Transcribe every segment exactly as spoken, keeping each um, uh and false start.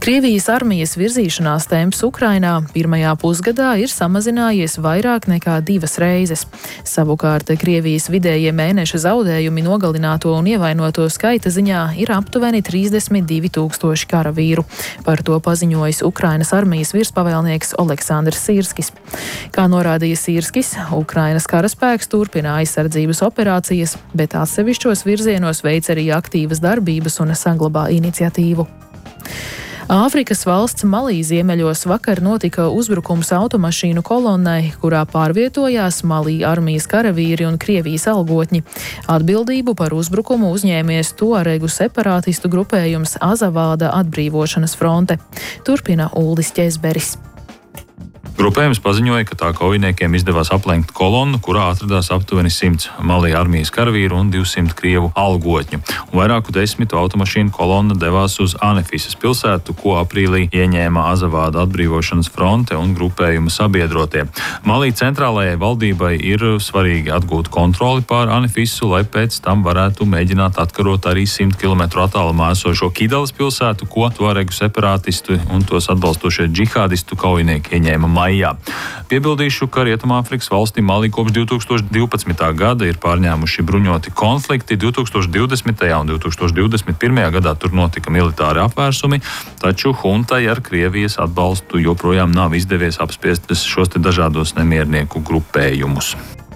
Krievijas armijas virzīšanās temps Ukrainā pirmajā pusgadā ir samazinājies vairāk nekā divas reizes. Savukārt Krievijas vidējie mēneša zaudējumi nogalināto un ievainoto skaita ziņā ir aptuveni trīsdesmit divi tūkstoši karavīru. Par to paziņojis Ukrainas armijas virspavēlnieks Oleksandrs Sirskis. Kā norādīja Sirskis, Ukrainas karaspēks turpina aizsardzības operācijas, bet atsevišķos virzienos veic arī aktīvas darbības un saglabā iniciatīvu. Āfrikas valsts Malī ziemeļos vakar notika uzbrukums automašīnu kolonnai, kurā pārvietojās Malī armijas karavīri un Krievijas algotņi. Atbildību par uzbrukumu uzņēmies Tuaregu separātistu grupējums Azavāda atbrīvošanas fronte. Turpina Uldis Ķezberis. Grupējums paziņoja, ka tā kaujiniekiem izdevās aplenkt kolonnu, kurā atradās aptuveni simts Malī armijas karavīru un divsimt krievu algotņu. Un vairāku desmitu automašīnu kolonna devās uz Anefisas pilsētu, ko aprīlī ieņēma Azavāda atbrīvošanas fronte un grupējuma sabiedrotie. Malī centrālajai valdībai ir svarīgi atgūt kontroli pār Anefisu, lai pēc tam varētu mēģināt atkarot arī simt kilometru attālumā esošo Kidalas pilsētu, ko Tuaregu separātistu un tos atbalstošie džihādistu kaujinieki ieņēma maijā. Piebildīšu, ka Rietumāfrikas valstī Malī kopš divi tūkstoši divpadsmitā gada ir pārņēmuši bruņoti konflikti. divi tūkstoši divdesmitajā un divi tūkstoši divdesmit pirmajā gadā tur notika militāri apvērsumi, taču huntai ar Krievijas atbalstu joprojām nav izdevies apspiest šos te dažādos nemiernieku grupējumus.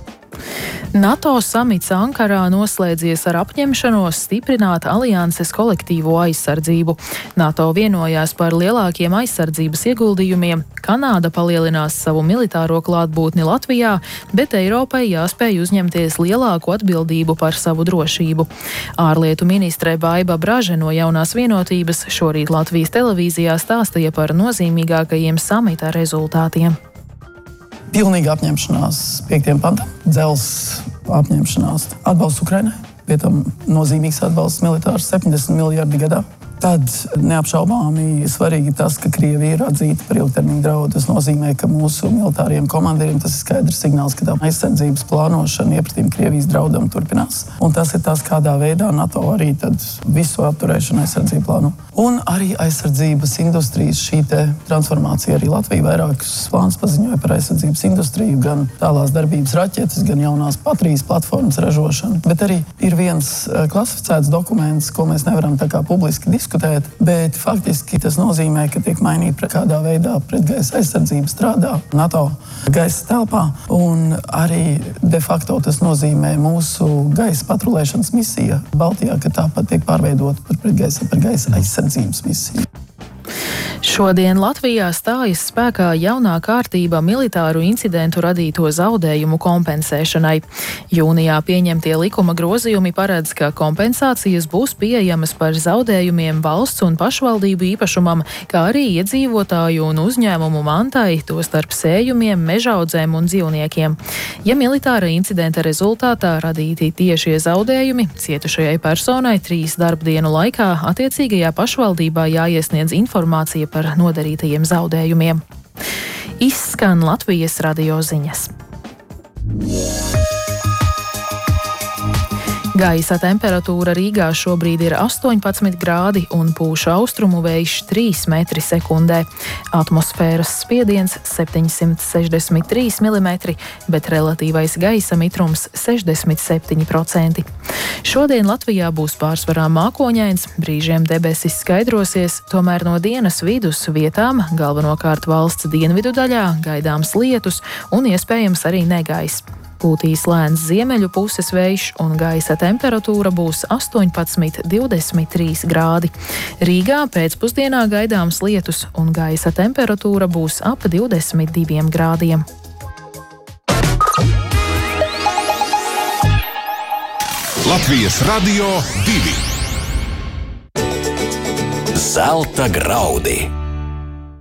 NATO samits Ankarā noslēdzies ar apņemšanos stiprināt alianses kolektīvo aizsardzību. NATO vienojās par lielākiem aizsardzības ieguldījumiem, Kanāda palielinās savu militāro klātbūtni Latvijā, bet Eiropai jāspēj uzņemties lielāku atbildību par savu drošību. Ārlietu ministre Baiba Braže no Jaunās vienotības šorīt Latvijas televīzijā stāstīja par nozīmīgākajiem samita rezultātiem. Pilnīga apņemšanās piektiem pantam, dzels apņemšanās atbalsts Ukrainai, pie tam nozīmīgs atbalsts militārs septiņdesmit miljardi gadā. Tad neapšaubāmi svarīgi tas, ka Krievija ir atzīta par ilgtermiņa draudu. Tas nozīmē, ka mūsu militāriem komandieriem tas ir skaidrs signāls, ka tā aizsardzības plānošana iepratīm Krievijas draudam turpinās. Un tas ir tas, kādā veidā NATO arī tad visu apturēšanu aizsardzību plāno. Un arī aizsardzības industrijas šī te transformācija. Arī Latvija vairākus plānus paziņoja par aizsardzības industriju, gan tālās darbības raķetes, gan jaunās Patrijas platformas ražošanu. Bet arī ir viens klasificēts dokuments, ko mēs nevaram tā kā publiski diskutēt. Bet faktiski tas nozīmē, ka tiek mainīta kādā veidā pretgaisa aizsardzība strādā NATO gaisa telpā, un arī de facto tas nozīmē mūsu gaisa patrulēšanas misija Baltijā, ka tāpat tiek pārveidota par pretgaisa par gaisa aizsardzības misiju. Šodien Latvijā stājas spēkā jaunā kārtība militāru incidentu radīto zaudējumu kompensēšanai. Jūnijā pieņemtie likuma grozījumi paredz, ka kompensācijas būs pieejamas par zaudējumiem valsts un pašvaldību īpašumam, kā arī iedzīvotāju un uzņēmumu mantai, tostarp sējumiem, mežaudzēm un dzīvniekiem. Ja militāra incidenta rezultātā radīti tiešie zaudējumi, cietušajai personai trīs darbdienu laikā attiecīgajā pašvaldībā jāiesniedz informācija par nodarītajiem zaudējumiem. Izskan Latvijas radio ziņas. Gaisa temperatūra Rīgā šobrīd ir astoņpadsmit grādi un pūš austrumu vējš trīs metri sekundē. Atmosfēras spiediens septiņsimt sešdesmit trīs milimetri, bet relatīvais gaisa mitrums sešdesmit septiņi procenti. Šodien Latvijā būs pārsvarā mākoņains, brīžiem debesis skaidrosies, tomēr no dienas vidus vietām, galvenokārt valsts dienvidu daļā, gaidāms lietus un iespējams arī negaiss. Pūtīs lēns ziemeļu puses vējš un gaisa temperatūra būs astoņpadsmit divdesmit trīs grādi. Rīgā pēcpusdienā gaidāms lietus un gaisa temperatūra būs ap divdesmit diviem grādiem. Latvijas radio divi. Zelta graudi.